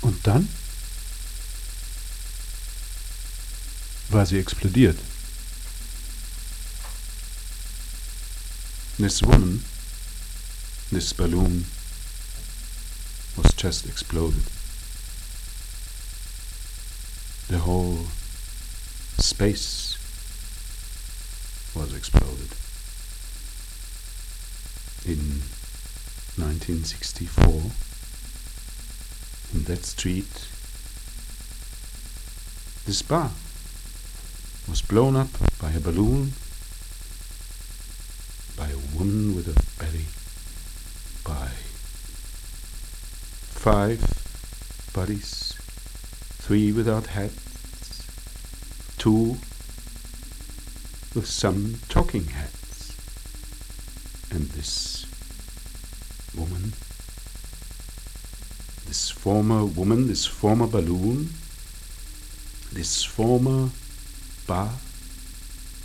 Und dann war sie explodiert. This woman, this balloon, was just exploded. The whole space was exploded. In 1964, in that street, this bar was blown up by a balloon, by a woman with a belly, by 5 bodies, 3 without heads, 2 with some talking heads, and this woman, this former woman, this former balloon, this former bar